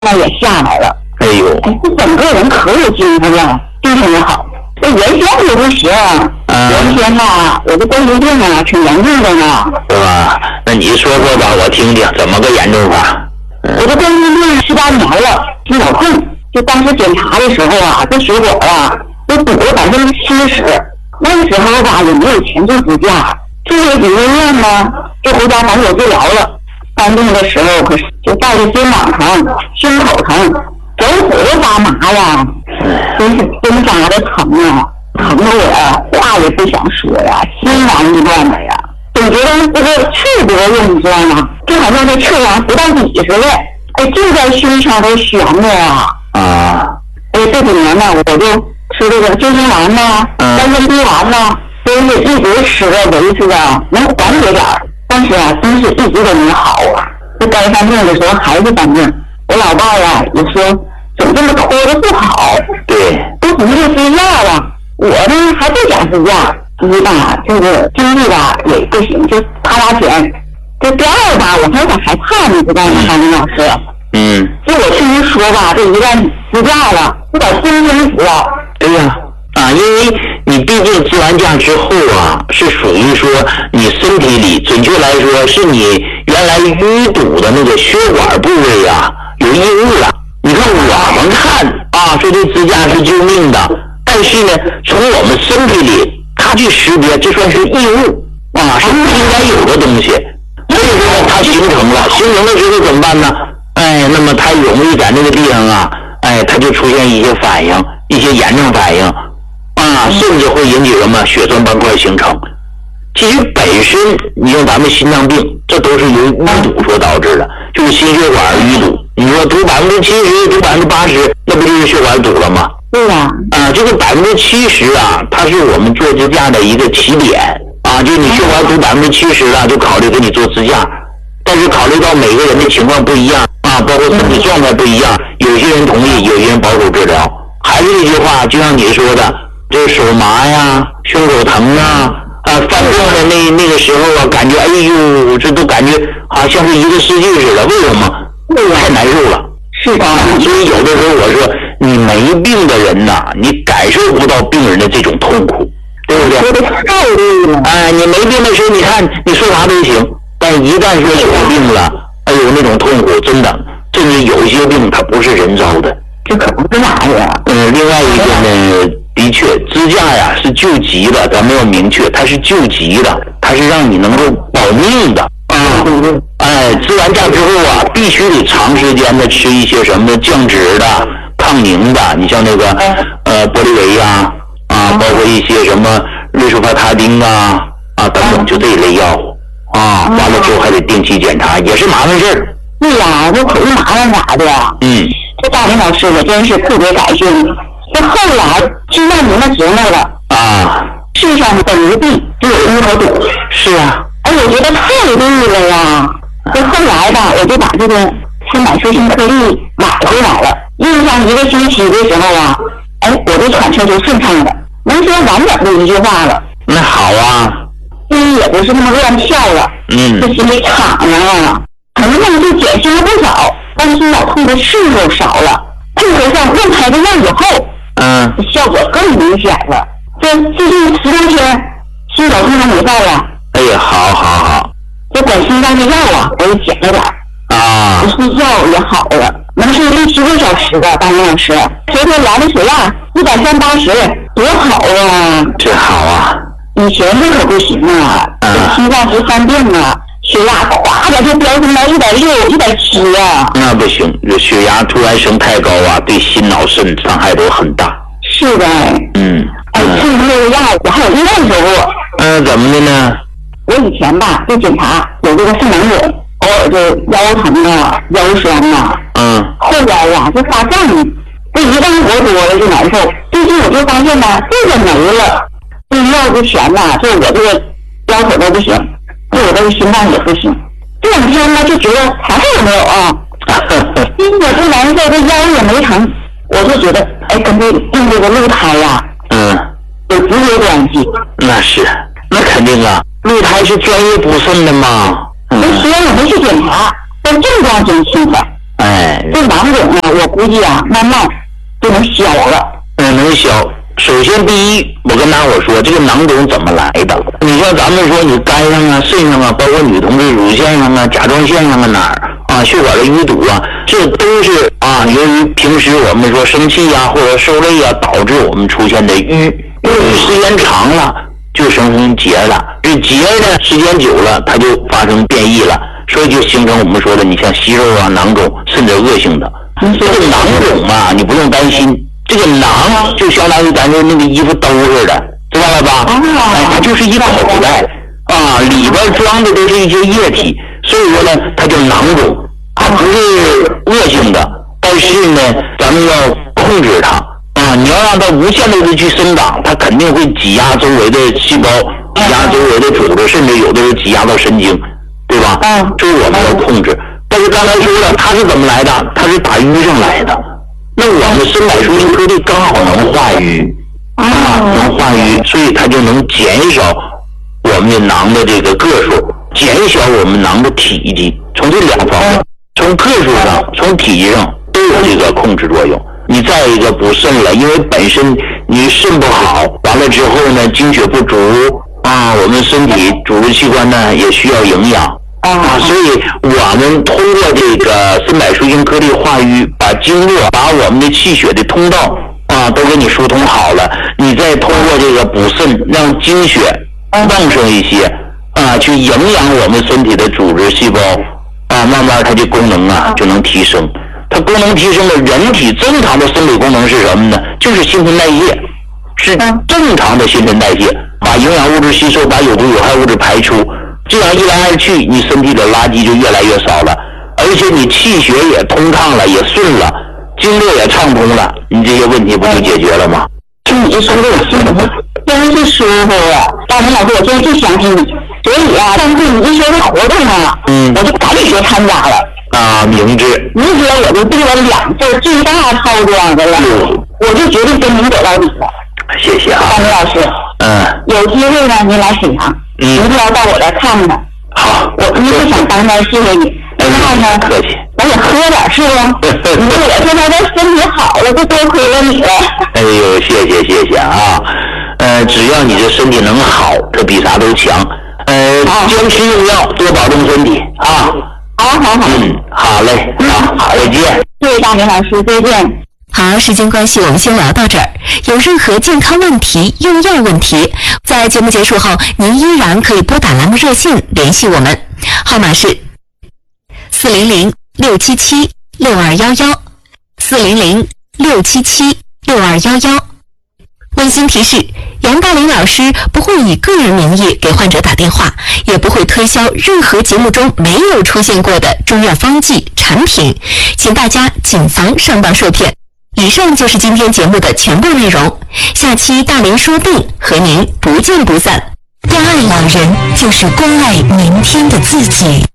那也下来了。 哎呦， 这整个人可有精神了，精神也好。这原先就不行，原先吧，我这关节病啊挺严重的呢。 是吧？那你说说吧，我听听怎么个严重法？ 我这关节病18年了，心脑痛。就当时检查的时候啊，这血管啊都堵了70%。那个时候吧也没有钱做支架，住了几个月呢，就回家反手治疗了。搬动的时候可是就带着肩膀疼、胸口疼、手指头发麻呀，真是针扎的疼啊，疼得我话也不想说呀，心烦意乱的呀，总觉得这个刺得用，你知道吗？就好像这刺啊不到底似的，哎，就在胸腔都悬着呀。这几年呢，我就吃这个救心丸呐、丹参滴丸呐，都是一直吃着维持着，能缓解点儿。但是啊，真是一直都没好啊。这该犯病的时候还是犯病。我老伴儿啊也说，怎么这么拖着不好？ 对， 都不是支架了。我呢还不想支架，一吧这个经济吧也不行，就花钱。这第二吧，我还怕你知道吗，张明老师？就我听人说吧，这一旦支架了，有点精神死了。 对呀，因为你毕竟支完架之后啊，是属于说你身体里，准确来说是你原来淤堵的那个血管部位啊有异物了。你看我们看啊，说这支架是救命的，但是呢，从我们身体里它去识别，这算是异物啊，是不应该有的东西。所以说它形成了之后怎么办呢？那么它容易在那个地方啊，它就出现一些反应，一些炎症反应啊，甚至会引起什么血栓斑块形成。其实本身你像咱们心脏病，这都是由淤堵所导致的，就是心血管淤堵。你说堵70%、堵80%，那不就是血管堵了吗？ 对呀。 这个70%啊，它是我们做支架的一个起点啊，就是你血管堵70%了，就考虑给你做支架。但是考虑到每个人的情况不一样啊，包括身体状态不一样，有些人同意，有些人保守治疗。还是这句话，就像你说的，这手麻呀，胸口疼啊，犯病的那个时候啊，感觉哎呦，这都感觉好像是一个世界似的。为什么？太难受了。 是的。 所以有的时候我说，你没病的人呐，你感受不到病人的这种痛苦，对不对？ 说的太对了。 你没病的时候，你看你说啥都行。但一旦说有病了，哎呦，那种痛苦真的，甚至有一些病它不是人造的， 这可不是啥呀。 另外一个呢，的确支架呀是救急的，咱们要明确，它是救急的，它是让你能够保命的支完架之后啊，必须得长时间的吃一些什么降脂的、抗凝的，你像那个玻利维呀包括一些什么瑞舒发他汀等等，就这一类药物。完了之后还得定期检查，也是麻烦事儿。 对呀，这可是麻烦啥的。这大林老师我真是特别感谢你。这后来听到您的节目了世上本无病，只有因和堵。 是啊。 我觉得太对了呀。这后来吧，我就把这个3百舒心颗粒买回来了，用上1个星期的时候啊，我的喘气就顺畅了，能说完整的一句话了。 那好啊。 心也不是那么乱跳了，这心里敞亮了，疼痛就减轻了不少，但是心脑痛的事又少了。配合上用开的药以后，效果更明显了。这最近10多天，心脑痛还没犯了。 哎呀，好。 这管心脏的药啊，我也减了点睡觉也好了，能睡6-7个小时的，大林老师。昨天量的血压130/80，多好啊！ 这好啊。 以前这可不行啊，心脏是犯病啊，血压咵的就飙升到160、170啊。 那不行，这血压突然升太高啊，对心脑肾伤害都很大。 是的。吃这个药我还有另外收获。 怎么的呢？ 我以前吧就检查有这个肾囊肿，偶尔就腰疼啊、腰酸啊。后来呀就发胀，这一旦活多了就难受。最近我就发现吧，这个没了。这药之前呐，就我这个腰腿都不行，对我这个心脏也不行。这2天呢，就觉得啥事也没有啊，心也不难受，这腰也没疼，我就觉得，跟这用这个鹿胎呀，有直接关系。 那是，那肯定啊，鹿胎是专业补肾的嘛。 虽然我没去检查，但症状挺轻的。 哎， 这囊肿啊，我估计啊，慢慢就能消了。 能消。首先，第一，我跟大伙说，这个囊肿怎么来的？你像咱们说，你肝上啊、肾上啊，包括女同志乳腺上啊、甲状腺上啊哪儿啊，血管的淤堵啊，这都是啊，由于平时我们说生气呀、或者受累啊，导致我们出现的淤时间长了就生成结了，这结呢时间久了，它就发生变异了，所以就形成我们说的，你像息肉啊、囊肿，甚至恶性的。这个囊肿啊，你不用担心。这个囊就相当于咱说那个衣服兜似的，知道了吧？哎，它就是一个口袋啊，里边装的都是一些液体，所以说呢，它叫囊肿，它不是恶性的，但是呢，咱们要控制它啊，你要让它无限的去生长，它肯定会挤压周围的细胞，挤压周围的组织，甚至有的时候挤压到神经，对吧？这是我们要控制。但是刚才说了，它是怎么来的？它是打淤上来的。那我们深柏树因颗粒刚好能化瘀能化瘀，所以它就能减少我们的囊的这个个数，减小我们囊的体积。从这两方面，从个数上、从体积上都有这个控制作用。你再一个补肾了，因为本身你肾不好，完了之后呢，精血不足啊，我们身体组织器官呢也需要营养。所以我们通过这个深柏树因颗粒化瘀，把经络、把我们的气血的通道都给你疏通好了，你再通过这个补肾，让精血旺盛一些去营养我们身体的组织细胞慢慢它的功能就能提升。它功能提升了，人体正常的生理功能是什么呢？就是新陈代谢，是正常的新陈代谢，把营养物质吸收，把有毒有害物质排出。这样一来二去，你身体的垃圾就越来越少了，而且你气血也通畅了，也顺了，经络也畅通了，你这些问题不就解决了吗？ 听你说的我心里真是舒服啊！大明老师，我真是相信你，所以上次你一说这活动我就赶紧参加了。 明智。 你说我就定了2份最大套装的了，我就决定跟您走到底了。 谢谢啊， 大明老师。有机会呢，您来沈阳。您就要到我这看看。 好， 我真是想当面谢谢你。另外呢， 客气， 我也喝点是吧？你说我现在这身体好了，就多亏了你了。 哎呦，谢谢啊！只要你这身体能好，这比啥都强。坚持用药，多保重身体啊！ 好。 好嘞，好，再见。 谢谢大明老师，再见。 好，时间关系，我们先聊到这儿。有任何健康问题、用药问题，在节目结束后，您依然可以拨打栏目热线联系我们，号码是400-677-6211，400-677-6211。温馨提示：杨大林老师不会以个人名义给患者打电话，也不会推销任何节目中没有出现过的中药方剂产品，请大家谨防上当受骗。以上就是今天节目的全部内容，下期大林说病和您不见不散。关爱老人就是关爱明天的自己。